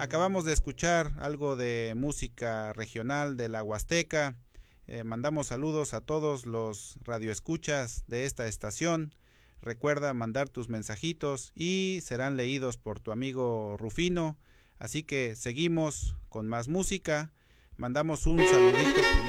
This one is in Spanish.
acabamos de escuchar algo de música regional de la Huasteca. Mandamos saludos a todos los radioescuchas de esta estación. Recuerda mandar tus mensajitos y serán leídos por tu amigo Rufino. Así que seguimos con más música. Mandamos un saludito primero